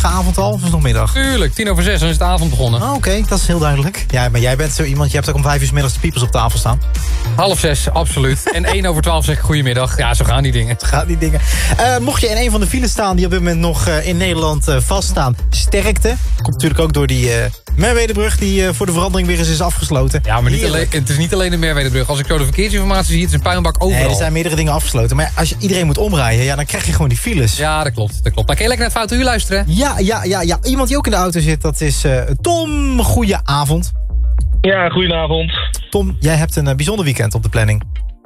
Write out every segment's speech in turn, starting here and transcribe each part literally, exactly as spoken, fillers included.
vroege avond al? Of is het nog middag? Tuurlijk, tien over zes, dan is de avond begonnen. Oh, oké, okay, dat is heel duidelijk. Ja, maar jij bent zo iemand, je hebt ook om vijf uur 's middags de piepers op tafel staan. Half zes, absoluut. En één over twaalf zeg ik goedemiddag. Ja, zo gaan die dingen. Zo gaan die dingen. Uh, mocht je in een van de files staan die op dit moment nog uh, in Nederland uh, vaststaan, sterkte. Komt natuurlijk ook door die uh, Merwedebrug die uh, voor de verandering weer eens is afgesloten. Ja, maar niet alleen, het is niet alleen de Merwedebrug. Als ik zo de verkeersinformatie zie, het is een puinbak overal. Nee, er zijn meerdere dingen afgesloten. Maar als je, iedereen moet omrijden, ja, dan krijg je gewoon die files. Ja, dat klopt. Dat klopt. Maar kan je lekker naar het Foute Uur luisteren? Ja, ja, ja, ja. Iemand die ook in de auto zit, dat is uh, Tom. Goedenavond. Ja, goedenavond. Tom, jij hebt een uh, bijzonder weekend op de planning.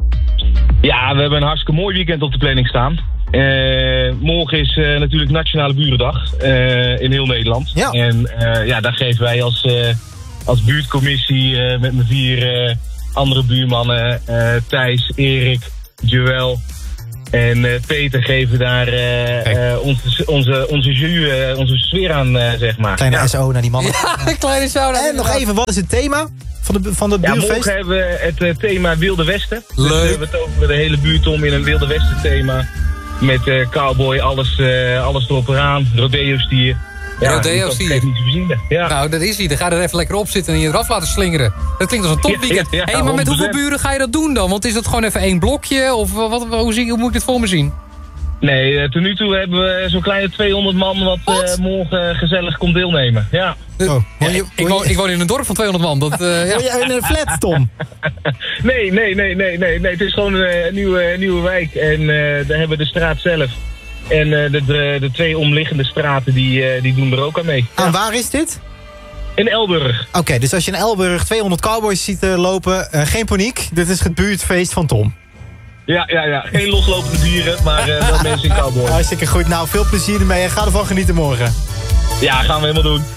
Ja, we hebben een hartstikke mooi weekend op de planning staan. Uh, morgen is uh, natuurlijk Nationale Burendag uh, in heel Nederland. Ja. En uh, ja, daar geven wij als, uh, als buurtcommissie uh, met mijn vier uh, andere buurmannen, uh, Thijs, Erik, Joël en uh, Peter geven daar uh, uh, onze, onze, onze jus, uh, onze sfeer aan, uh, zeg maar. Kleine ja. S O naar die mannen. Ja, kleine shout-out. En nog even, wat is het thema van de, van de Ja, buurfeest? morgen hebben we het uh, thema Wilde Westen. Leuk. Dus we hebben het over de hele buurt om in een Wilde Westen thema. Met uh, cowboy, alles, uh, alles erop eraan, rodeo-stier. Ja, Rodeo-stier. Dat niet te verzinnen. Ja. Nou, dat is hij. Dan ga je er even lekker op zitten en je eraf laten slingeren. Dat klinkt als een topweekend. Ja, ja, ja, hey, maar met hoeveel honderd procent. buren ga je dat doen dan? Want is dat gewoon even één blokje? Of wat, hoe, zie, hoe moet ik dit voor me zien? Nee, uh, tot nu toe hebben we zo'n kleine tweehonderd man wat, Wat? Uh, morgen gezellig komt deelnemen. Ja. Oh, Ja, woon je, ik, woon woon, je- ik woon in een dorp van tweehonderd man. Dat, uh, ja. woon jij in een flat, Tom? Nee, nee, nee, nee, nee, nee. Het is gewoon een uh, nieuwe, nieuwe wijk. En uh, daar hebben we de straat zelf. En uh, de, de, de twee omliggende straten die, uh, die doen er ook aan mee. En waar is dit? In Elburg. Oké, okay, dus als je in Elburg tweehonderd cowboys ziet uh, lopen, uh, geen paniek. Dit is het buurtfeest van Tom. Ja, ja, ja. Geen loslopende dieren, maar uh, wel mensen in cowboy. Hartstikke goed. Nou, veel plezier ermee en ga ervan genieten morgen. Ja, gaan we helemaal doen.